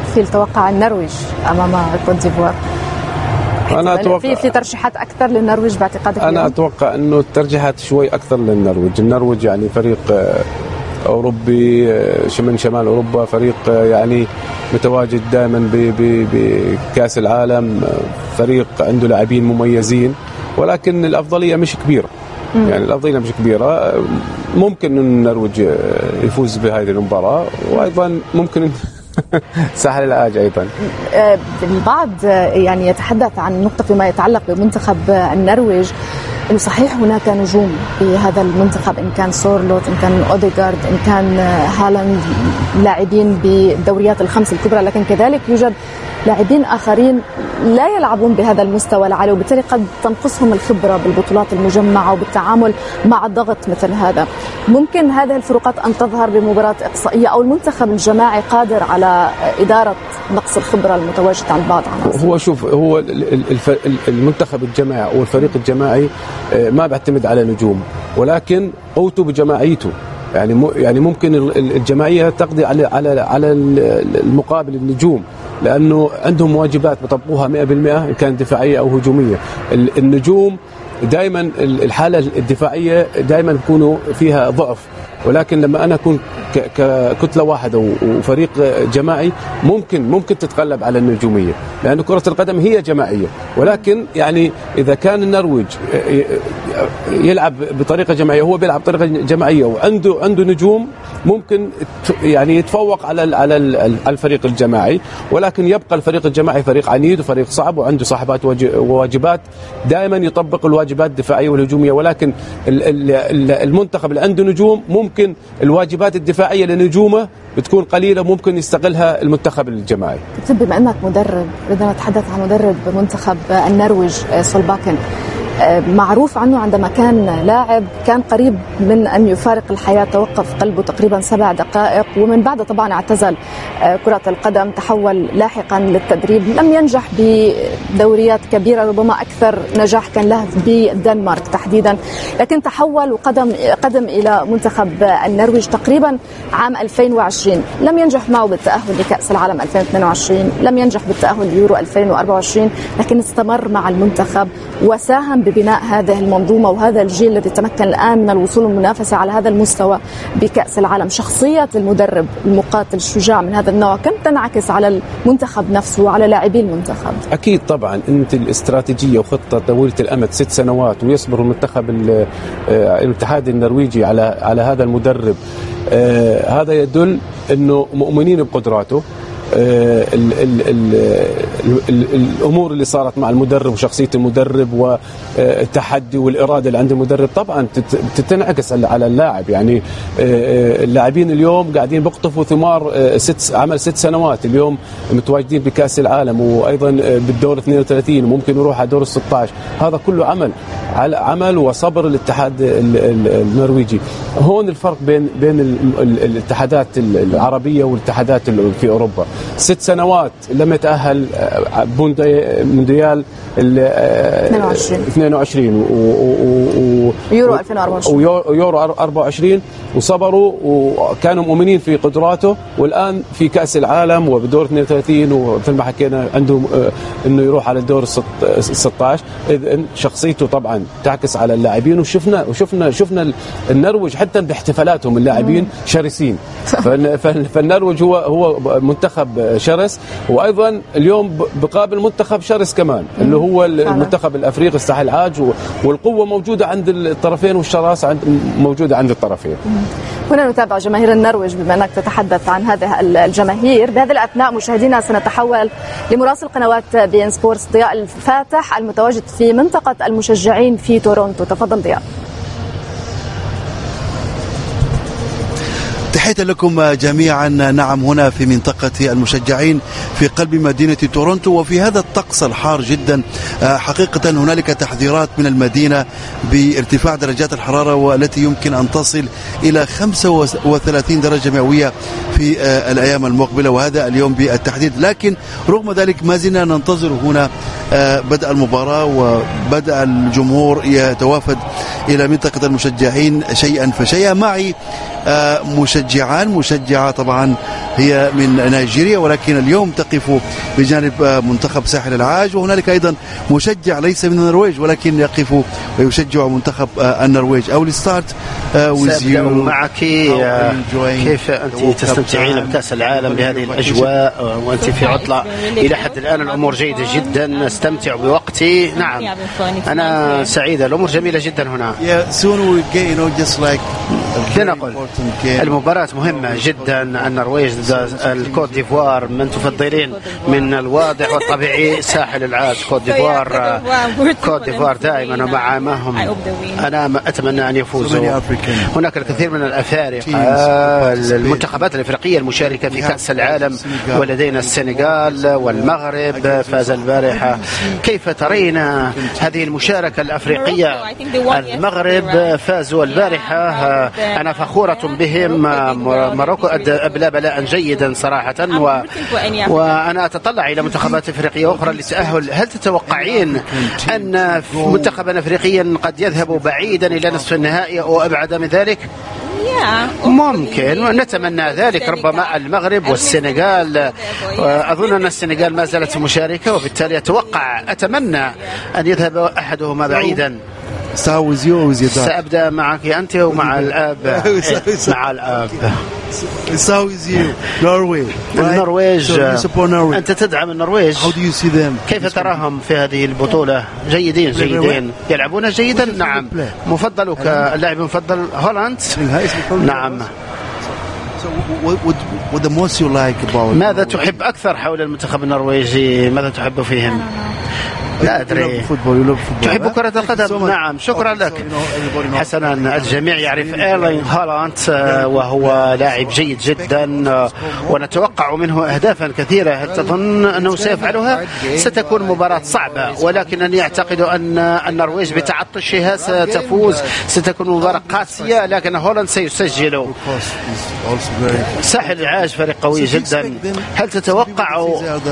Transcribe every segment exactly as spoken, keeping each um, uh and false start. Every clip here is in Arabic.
تحفيل توقع النرويج أمام كوت ديفوار؟ أنا أتوقع في في ترشيحات أكثر للنرويج باعتقادك؟ أنا أتوقع إنه الترجيحات شوي أكثر للنرويج. النرويج يعني فريق أوروبي من شمال أوروبا، فريق يعني متواجد دائما بكأس العالم، فريق عنده لاعبين مميزين، ولكن الأفضلية مش كبيرة. يعني الأفضلية مش كبيرة. ممكن أن النرويج يفوز بهذه المباراة، وأيضا ممكن سهل الآج أيضا. البعض يعني يتحدث عن نقطة فيما يتعلق بمنتخب النرويج، إنه صحيح هناك نجوم في هذا المنتخب، إن كان سورلوت، إن كان أوديغارد، إن كان هالاند، لاعبين بالدوريات الخمس الكبرى، لكن كذلك يوجد لاعبين آخرين لا يلعبون بهذا المستوى العالي، وبالتالي قد تنقصهم الخبرة بالبطولات المجمعة وبالتعامل مع الضغط مثل هذا. ممكن هذه الفروقات أن تظهر بمباراة إقصائية، أو المنتخب الجماعي قادر على إدارة نقص الخبرة المتواجد عند بعض عناصر؟ هو شوف، هو المنتخب الجماعي أو الفريق الجماعي ما بيعتمد على نجوم، ولكن قوته بجماعيته. يعني يعني ممكن الجماعية تقضي على على على المقابل النجوم، لأنه عندهم واجبات بيطبقوها مئة بالمئة إن كانت دفاعية أو هجومية. النجوم دائما الحالة الدفاعية دائما يكونوا فيها ضعف، ولكن لما أنا أكون ككتلة واحدة وفريق جماعي ممكن ممكن تتغلب على النجومية، لأن كرة القدم هي جماعية. ولكن يعني إذا كان النرويج يلعب بطريقة جماعية، هو بيلعب بطريقة جماعية وعنده عنده نجوم، ممكن يعني يتفوق على على الفريق الجماعي. ولكن يبقى الفريق الجماعي فريق عنيد وفريق صعب وعنده صاحبات وواجبات، دائما يطبق الواجبات الدفاعية والهجومية. ولكن المنتخب اللي عنده نجوم ممكن الواجبات الدفاعية لنجومه بتكون قليلة، ممكن يستغلها المنتخب الجماعي. بما أنك مدرب، بدنا نتحدث عن مدرب منتخب النرويج سولباكن. معروف عنه عندما كان لاعب كان قريب من أن يفارق الحياة، توقف قلبه تقريبا سبع دقائق، ومن بعد طبعا اعتزل كرة القدم، تحول لاحقا للتدريب. لم ينجح بدوريات كبيرة، ربما أكثر نجاح كان له بالدنمارك تحديدا، لكن تحول وقدم قدم إلى منتخب النرويج تقريبا عام ألفين وعشرين. لم ينجح معه بالتأهل لكأس العالم ألفين واثنين وعشرين، لم ينجح بالتأهل ليورو ألفين وأربعة وعشرين، لكن استمر مع المنتخب وساهم ببناء هذه المنظومة وهذا الجيل الذي تمكن الآن من الوصول المنافسة على هذا المستوى بكأس العالم. شخصية المدرب المقاتل الشجاع من هذا النوع كم تنعكس على المنتخب نفسه وعلى لاعبي المنتخب؟ أكيد طبعا. أنت الاستراتيجية وخطة طويلة الأمد ست سنوات ويصبر المنتخب الاتحاد النرويجي على على هذا المدرب، آه هذا يدل أنه مؤمنين بقدراته. آه ال ال ال ال الأمور اللي صارت مع المدرب وشخصية المدرب والتحدي والإرادة اللي عند المدرب طبعا تتنعكس على اللاعب. يعني آه اللاعبين اليوم قاعدين بيقطفوا ثمار آه ست عمل ست سنوات، اليوم متواجدين بكأس العالم وأيضا بالدور اثنين وثلاثين وممكن يروح على دور ستة عشر. هذا كله عمل على عمل وصبر الاتحاد النرويجي. هون الفرق بين بين الاتحادات العربية والاتحادات في أوروبا. ست سنوات لم يتأهل مونديال اثنين وعشرين ويورو ألفين وأربعة وعشرين ويورو أربعة وعشرين، وصبروا وكانوا مؤمنين في قدراته، والآن في كأس العالم وبدور اثنين وثلاثين ومثل ما حكينا عنده انه يروح على الدور ستة عشر. اذا شخصيته طبعا تعكس على اللاعبين، وشفنا وشفنا شفنا النرويج حتى باحتفالاتهم اللاعبين شرسين. فالنرويج هو هو منتخب شرس، وايضا اليوم بقابل منتخب شرس كمان اللي هو المنتخب الافريقي استحى العاج، والقوه موجوده عند الطرفين والشراسه عند موجوده عند الطرفين. هنا نتابع جماهير النرويج بما انك تتحدث عن هذه الجماهير. بهذه الاثناء مشاهدينا سنتحول لمراسل قنوات بي ان سبورتس ضياء الفاتح المتواجد في منطقه المشجعين في تورونتو. تفضل ضياء. تحية لكم جميعا. نعم، هنا في منطقة المشجعين في قلب مدينة تورونتو، وفي هذا الطقس الحار جدا حقيقة هنالك تحذيرات من المدينة بارتفاع درجات الحرارة، والتي يمكن أن تصل إلى خمسة وثلاثين درجة مئوية في الأيام المقبلة، وهذا اليوم بالتحديد. لكن رغم ذلك ما زلنا ننتظر هنا بدء المباراة وبدأ الجمهور يتوافد إلى منطقة المشجعين شيئا فشيئا. معي مشجعين مشجعان. مشجعة طبعا هي من نيجيريا ولكن اليوم تقف بجانب منتخب ساحل العاج، وهنالك أيضا مشجع ليس من النرويج ولكن يقف ويشجع منتخب النرويج. أو ستارت سأبدأ معك. كيف أنت تستمتعين بكأس العالم بهذه الأجواء وأنت في عطلة؟ إلى حد الآن الأمور جيدة جدا، أستمتع بوقتي. نعم أنا سعيدة، الأمور جميلة جدا هنا. لنقل المباراة مهمة جدا. النرويج ضد الكوت ديفوار، من تفضلين؟ من الواضح والطبيعي ساحل العاج كوت ديفوار. كوت ديفوار دائما مع معهم، أنا أتمنى أن يفوزوا. هناك الكثير من الأفارقة، المنتخبات الأفريقية المشاركة في كأس العالم، ولدينا السنغال والمغرب فاز البارحة. كيف ترين هذه المشاركة الأفريقية؟ المغرب فازوا البارحة، أنا فخورة بهم. مروكو أبلى بلاء جيدا صراحة، و... وأنا أتطلع إلى منتخبات أفريقية أخرى لتأهل. هل تتوقعين أن منتخبا أفريقيا قد يذهب بعيدا إلى نصف النهائي أو أبعد من ذلك؟ ممكن، ونتمنى ذلك. ربما المغرب والسنغال، أظن أن السنغال ما زالت مشاركة، وبالتالي أتوقع أتمنى أن يذهب أحدهما بعيدا. سأبدأ معك أنت ومع الأب. مع الأب. النرويج، أنت تدعم النرويج. كيف تراهم في هذه البطولة؟ جيدين جيدين، يلعبون جيدا. نعم. مفضلك اللاعب المفضل؟ هولاند. نعم. ماذا تحب أكثر حول المنتخب النرويجي؟ ماذا تحب فيهم؟ لا أدري. تحب كرة القدم؟ نعم، شكرا لك. حسنا، الجميع يعرف إيرلينغ هالاند وهو لاعب جيد جدا، ونتوقع منه أهدافا كثيرة. هل تظن أنه سيفعلها؟ ستكون مباراة صعبة، ولكنني أعتقد أن النرويج بتعطشها ستفوز. ستكون مباراة قاسية، لكن هولاند سيسجل. ساحل العاج فريق قوي جدا. هل تتوقع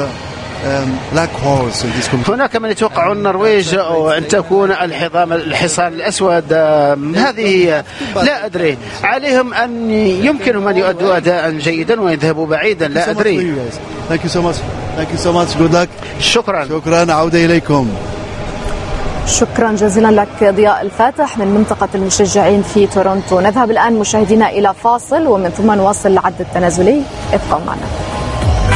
هناك من يتوقع النرويج أن تكون الحضام الحصان الأسود؟ هذه لا أدري. عليهم أن يمكنهم أن يؤدوا أداء جيدا ويذهبوا بعيدا. لا أدري. شكرا. شكرا. عودة إليكم. شكرا جزيلا لك ضياء الفاتح من منطقة المشجعين في تورونتو. نذهب الآن مشاهدينا إلى فاصل، ومن ثم نواصل العد التنازلي. ابقوا معنا.